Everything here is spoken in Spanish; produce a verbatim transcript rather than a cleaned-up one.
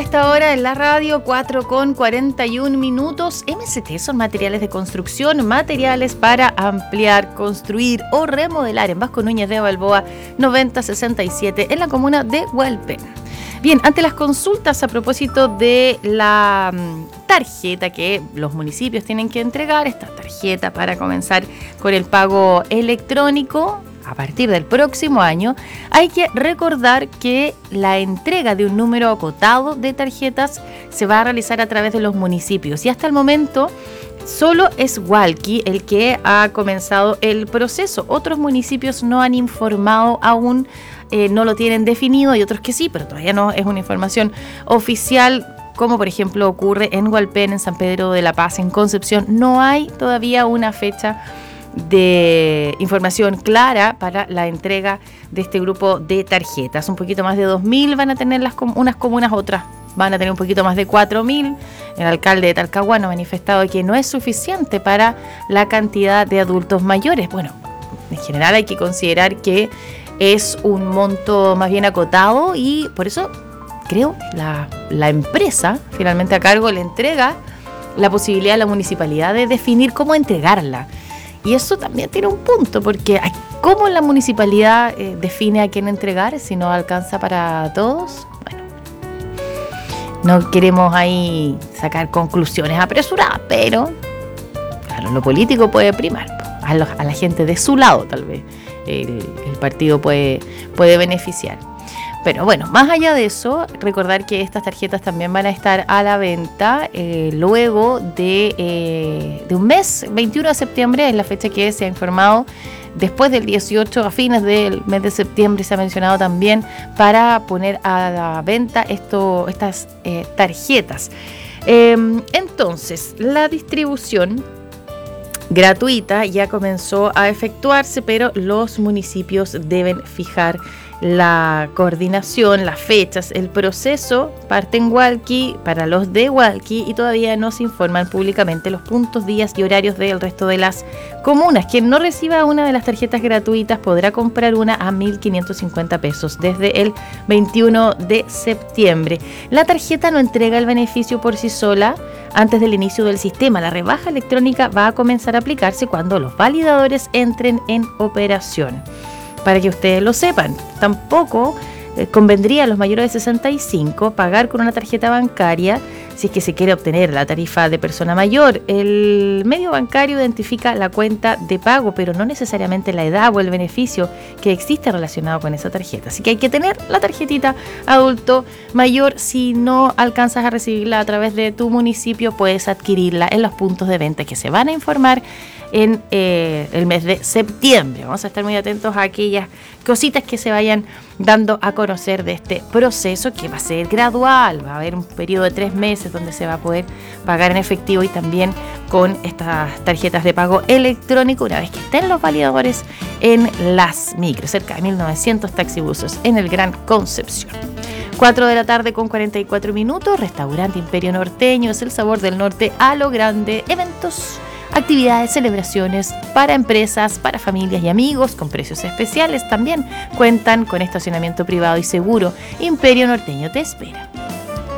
esta hora en la radio, cuatro con cuarenta y un minutos. M S T son materiales de construcción, materiales para ampliar, construir o remodelar en Vasco Núñez de Balboa noventa sesenta y siete en la comuna de Hualpén. Bien, ante las consultas a propósito de la tarjeta que los municipios tienen que entregar, esta tarjeta para comenzar con el pago electrónico a partir del próximo año, hay que recordar que la entrega de un número acotado de tarjetas se va a realizar a través de los municipios y hasta el momento solo es Hualqui el que ha comenzado el proceso. Otros municipios no han informado aún, eh, no lo tienen definido, y otros que sí, pero todavía no es una información oficial, como por ejemplo ocurre en Hualpén, en San Pedro de la Paz, en Concepción. No hay todavía una fecha de información clara para la entrega de este grupo de tarjetas. Un poquito más de dos mil van a tener las com- unas comunas, otras van a tener un poquito más de cuatro mil. El alcalde de Talcahuano ha manifestado que no es suficiente para la cantidad de adultos mayores. Bueno, en general hay que considerar que es un monto más bien acotado y por eso creo la, la empresa finalmente a cargo le entrega la posibilidad a la municipalidad de definir cómo entregarla. Y eso también tiene un punto, porque ¿cómo la municipalidad eh, define a quién entregar si no alcanza para todos? Bueno, no queremos ahí sacar conclusiones apresuradas, pero claro, lo político puede primar. A, los, a la gente de su lado tal vez el, el partido puede, puede beneficiar. Pero bueno, más allá de eso, recordar que estas tarjetas también van a estar a la venta eh, luego de, eh, de un mes. Veintiuno de septiembre es la fecha que se ha informado. Después del dieciocho, a fines del mes de septiembre, se ha mencionado también para poner a la venta esto, estas eh, tarjetas. Eh, entonces, la distribución gratuita ya comenzó a efectuarse, pero los municipios deben fijar la coordinación, las fechas. El proceso parte en Hualqui para los de Hualqui y todavía no se informan públicamente los puntos, días y horarios del resto de las comunas. Quien no reciba una de las tarjetas gratuitas podrá comprar una a mil quinientos cincuenta pesos desde el veintiuno de septiembre. La tarjeta no entrega el beneficio por sí sola antes del inicio del sistema. La rebaja electrónica va a comenzar a aplicarse cuando los validadores entren en operación. Para que ustedes lo sepan, tampoco eh, convendría a los mayores de sesenta y cinco pagar con una tarjeta bancaria si es que se quiere obtener la tarifa de persona mayor. El medio bancario identifica la cuenta de pago, pero no necesariamente la edad o el beneficio que existe relacionado con esa tarjeta. Así que hay que tener la tarjetita adulto mayor. Si no alcanzas a recibirla a través de tu municipio, puedes adquirirla en los puntos de venta que se van a informar en eh, el mes de septiembre. Vamos a estar muy atentos a aquellas cositas que se vayan dando a conocer de este proceso, que va a ser gradual. Va a haber un periodo de tres meses donde se va a poder pagar en efectivo y también con estas tarjetas de pago electrónico una vez que estén los validadores en las micros. Cerca de mil novecientos taxibuses en el Gran Concepción. cuatro de la tarde con cuarenta y cuatro minutos. Restaurante Imperio Norteño es el sabor del norte a lo grande. Eventos, actividades, celebraciones para empresas, para familias y amigos con precios especiales. También cuentan con estacionamiento privado y seguro. Imperio Norteño te espera.